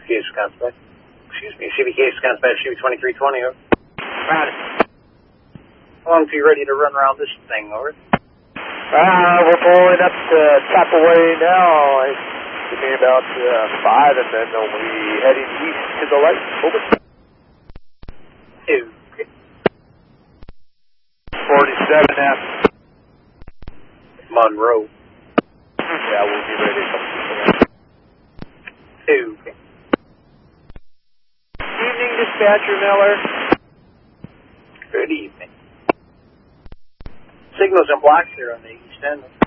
CBK Wisconsin. Excuse me, CBK Wisconsin, CB2320, over. Got it. How long are you ready to run around this thing, over? We're pulling up to Chapelway now. It's me about 5, and then we'll be heading east to the light. Over. 2. 47F. Monroe. Yeah, we'll be ready to come to 2. Evening, Dispatcher Miller. Good evening. Signals and blocks here on the east end.